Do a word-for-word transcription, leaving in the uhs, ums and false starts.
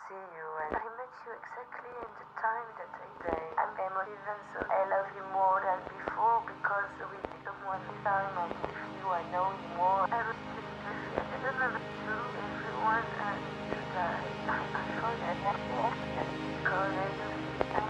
see you, and I met you exactly in the time that I say I'm emotive, and so I love you more than before because with someone this time I'm with you, I know you more. I really believe I don't know if it's true, everyone